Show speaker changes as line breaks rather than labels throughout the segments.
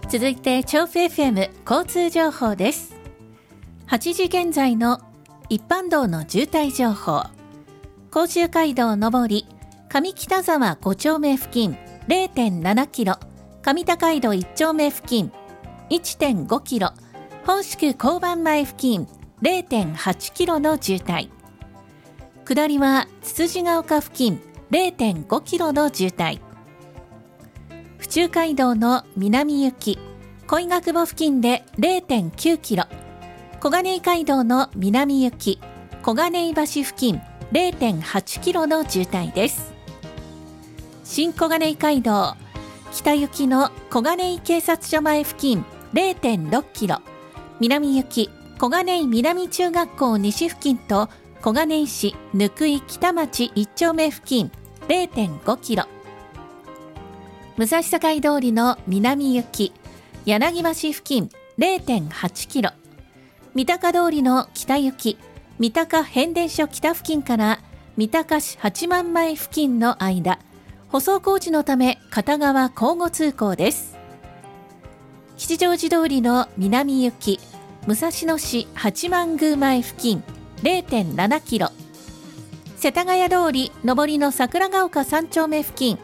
続いて調布 FM 交通情報です。8時現在の一般道の渋滞情報。甲州街道上り上北沢5丁目付近 0.7 キロ、上高井戸1丁目付近 1.5 キロ、本宿交番前付近 0.8 キロの渋滞。下りはつつじが丘付近 0.5 キロの渋滞。府中街道の南行き恋ヶ窪付近で 0.9 キロ、小金井街道の南行き小金井橋付近 0.8 キロの渋滞です。新小金井街道北行きの小金井警察署前付近 0.6 キロ、南行き小金井南中学校西付近と小金井市貫井北町1丁目付近 0.5 キロ、武蔵境通りの南行き柳橋付近 0.8 キロ、三鷹通りの北行き三鷹変電所北付近から三鷹市八幡前付近の間、舗装工事のため片側交互通行です。吉祥寺通りの南行き武蔵野市八幡宮前付近 0.7 キロ、世田谷通り上りの桜ヶ丘3丁目付近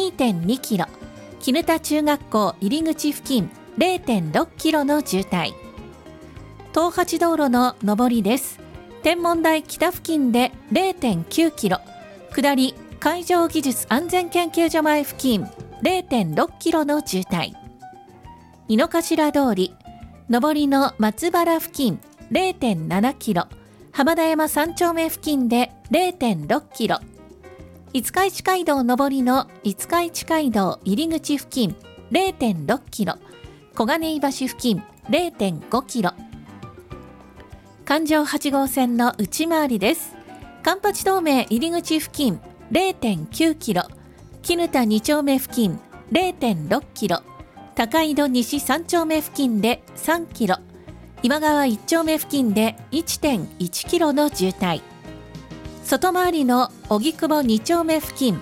2.2 キロ、絹田中学校入り口付近 0.6 キロの渋滞。東八道路の上りです。天文台北付近で 0.9 キロ、下り海上技術安全研究所前付近 0.6 キロの渋滞。井の頭通り上りの松原付近 0.7 キロ、浜田山3丁目付近で 0.6 キロ、五日市街道上りの五日市街道入り口付近 0.6 キロ、小金井橋付近 0.5 キロ。環状8号線の内回りです。環八東名入り口付近 0.9 キロ、絹田2丁目付近 0.6 キロ、高井戸西3丁目付近で3キロ、今川1丁目付近で 1.1 キロの渋滞。外回りの荻窪2丁目付近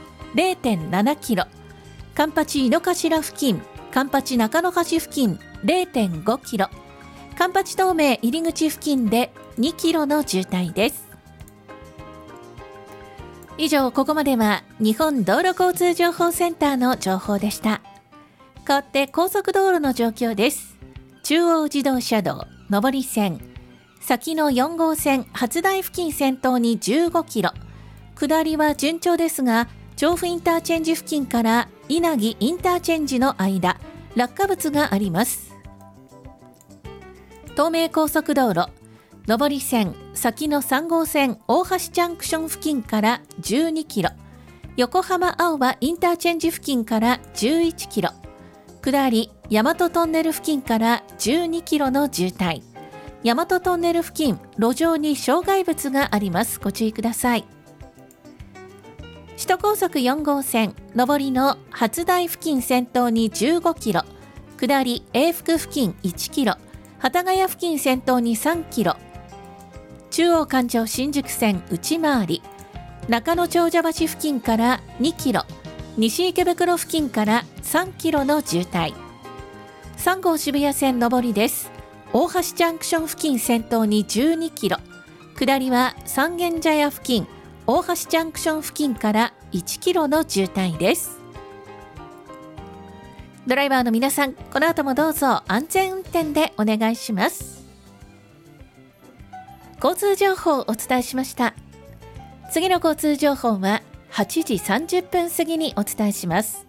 0.7 キロ、環八井の頭付近環八中野橋付近 0.5 キロ、環八東名入り口付近で2キロの渋滞です。以上、ここまでは日本道路交通情報センターの情報でした。変わって高速道路の状況です。中央自動車道上り線先の4号線初台付近先頭に15キロ、下りは順調ですが調布インターチェンジ付近から稲城インターチェンジの間、落下物があります。東名高速道路上り線先の3号線大橋ジャンクション付近から12キロ、横浜青葉インターチェンジ付近から11キロ、下り大和トンネル付近から12キロの渋滞。大和トンネル付近路上に障害物があります。ご注意ください。首都高速4号線上りの初台付近先頭に15キロ、下り永福付近1キロ、幡ヶ谷付近先頭に3キロ、中央環状新宿線内回り中野長者橋付近から2キロ、西池袋付近から3キロの渋滞。3号渋谷線上りです。大橋ジャンクション付近先頭に12キロ、下りは三軒茶屋付近大橋ジャンクション付近から1キロの渋滞です。ドライバーの皆さん、この後もどうぞ安全運転でお願いします。交通情報をお伝えしました。次の交通情報は8時30分過ぎにお伝えします。